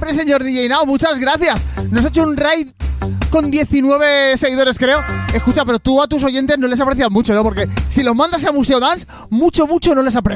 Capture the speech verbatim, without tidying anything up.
siempre, señor D J Now, muchas gracias. Nos ha hecho un raid con diecinueve seguidores, creo. Escucha, pero tú a tus oyentes no les aprecias mucho, ¿no? Porque si los mandas a Museo Dance, mucho, mucho no les aprecias.